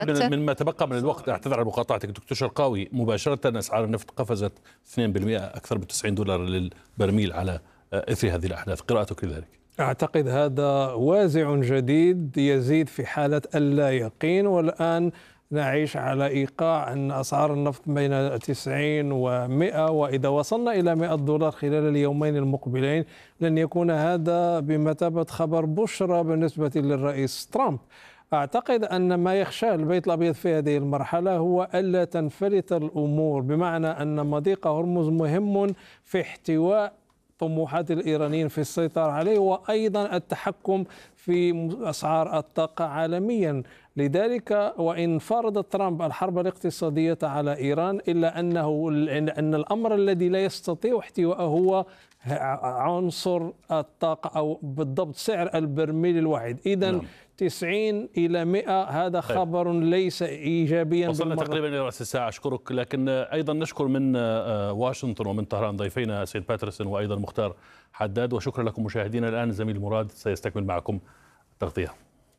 مما تبقى من الوقت، اعتذر عن مقاطعتك دكتور شرقاوي، مباشرة أسعار النفط قفزت 2%، أكثر من $90 للبرميل على إثر هذه الأحداث، قراءتك لذلك؟ أعتقد هذا وازع جديد يزيد في حالة اللا يقين، والآن نعيش على إيقاع أن أسعار النفط بين 90 و100، وإذا وصلنا إلى $100 خلال اليومين المقبلين لن يكون هذا بمثابة خبر بشرى بالنسبة للرئيس ترامب. أعتقد أن ما يخشاه البيت الأبيض في هذه المرحلة هو ألا تنفلت الأمور، بمعنى أن مضيق هرمز مهم في احتواء طموحات الإيرانيين في السيطرة عليه، وأيضا التحكم في أسعار الطاقة عالميا. لذلك وإن فرض ترامب الحرب الاقتصادية على إيران، إلا أن الأمر الذي لا يستطيع احتواءه هو عنصر الطاقة، أو بالضبط سعر البرميل الواحد. إذن 90 إلى 100 هذا خبر ليس إيجابيا. وصلنا تقريبا إلى رأس الساعة، أشكرك. لكن أيضا نشكر من واشنطن ومن طهران ضيفينا سيد باترسون وأيضا مختار حداد، وشكرا لكم مشاهدينا. الآن زميل مراد سيستكمل معكم التغطية.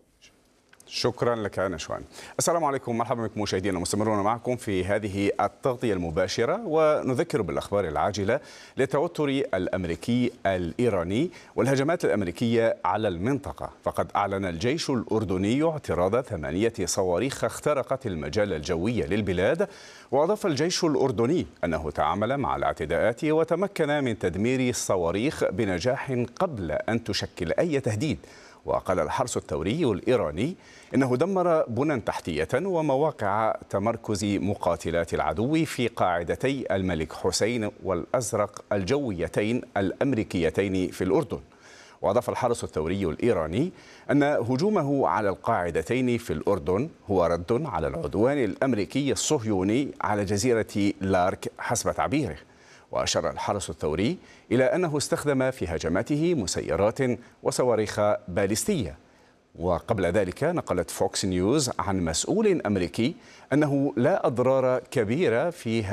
شكرا لك نشوان. السلام عليكم، مرحبا بكم مشاهدينا، مستمرون معكم في هذه التغطية المباشرة، ونذكر بالأخبار العاجلة للتوتر الأمريكي الإيراني والهجمات الأمريكية على المنطقة. فقد أعلن الجيش الأردني اعتراض 8 صواريخ اخترقت المجال الجوي للبلاد، وأضاف الجيش الأردني أنه تعامل مع الاعتداءات وتمكن من تدمير الصواريخ بنجاح قبل أن تشكل أي تهديد. وقال الحرس الثوري الإيراني إنه دمر بنى تحتية ومواقع تمركز مقاتلات العدو في قاعدتي الملك حسين والأزرق الجويتين الأمريكيتين في الأردن. وأضاف الحرس الثوري الإيراني أن هجومه على القاعدتين في الأردن هو رد على العدوان الأمريكي الصهيوني على جزيرة لارك حسب تعبيره. وأشار الحرس الثوري إلى أنه استخدم في هجماته مسيرات وصواريخ باليستية. وقبل ذلك نقلت فوكس نيوز عن مسؤول أمريكي أنه لا أضرار كبيرة في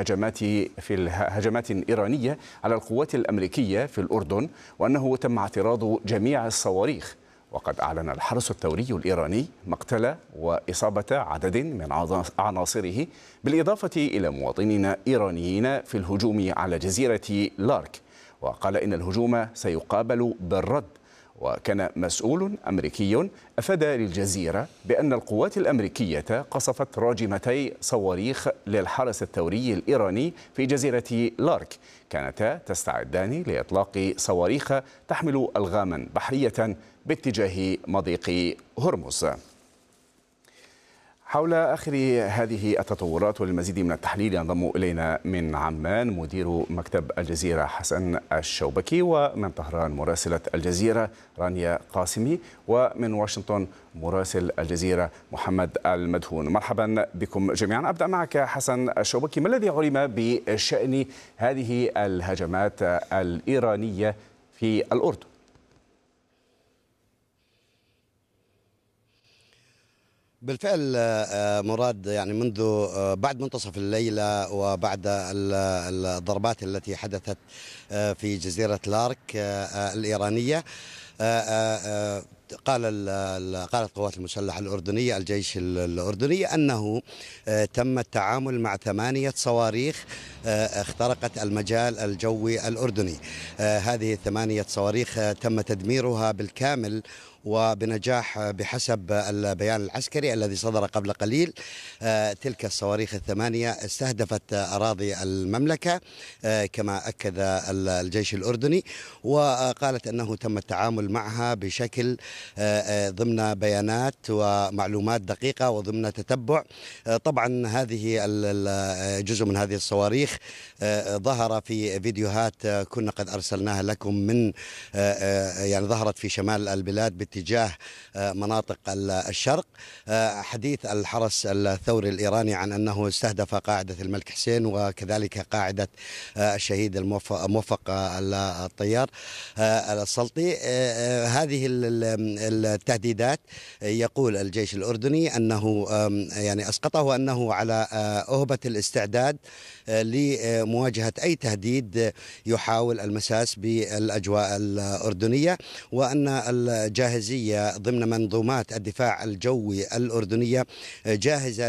هجمات إيرانية على القوات الأمريكية في الأردن، وأنه تم اعتراض جميع الصواريخ. وقد أعلن الحرس الثوري الإيراني مقتل وإصابة عدد من عناصره، بالإضافة إلى مواطنين إيرانيين في الهجوم على جزيرة لارك. وقال إن الهجوم سيقابل بالرد. وكان مسؤول أمريكي أفاد للجزيرة بأن القوات الأمريكية قصفت راجمتي صواريخ للحرس الثوري الإيراني في جزيرة لارك، كانتا تستعدان لإطلاق صواريخ تحمل ألغاما بحرية باتجاه مضيق هرمز. حول آخر هذه التطورات والمزيد من التحليل ينضم إلينا من عمان مدير مكتب الجزيرة حسن الشوبكي، ومن طهران مراسلة الجزيرة رانيا قاسمي، ومن واشنطن مراسل الجزيرة محمد المدهون. مرحبا بكم جميعا. أبدأ معك حسن الشوبكي، ما الذي علم بشأن هذه الهجمات الإيرانية في الأردن؟ بالفعل مراد، يعني منذ بعد منتصف الليلة وبعد الضربات التي حدثت في جزيرة لارك الإيرانية، قالت القوات المسلحة الأردنية الجيش الأردني أنه تم التعامل مع 8 صواريخ اخترقت المجال الجوي الأردني. هذه 8 صواريخ تم تدميرها بالكامل وبنجاح بحسب البيان العسكري الذي صدر قبل قليل. تلك الصواريخ 8 استهدفت أراضي المملكة كما أكد الجيش الأردني، وقالت أنه تم التعامل معها بشكل ضمن بيانات ومعلومات دقيقة وضمن تتبع. طبعا هذه جزء من هذه الصواريخ ظهر في فيديوهات كنا قد أرسلناها لكم من يعني ظهرت في شمال البلاد باتجاه مناطق الشرق. حديث الحرس الثوري الإيراني عن أنه استهدف قاعدة الملك حسين وكذلك قاعدة الشهيد الموفق الطيار السلطي. هذه التهديدات يقول الجيش الأردني أنه يعني أسقطه، أنه على أهبة الاستعداد لمواجهة أي تهديد يحاول المساس بالأجواء الأردنية، وأن جاهزية ضمن منظومات الدفاع الجوي الأردنية، جاهزة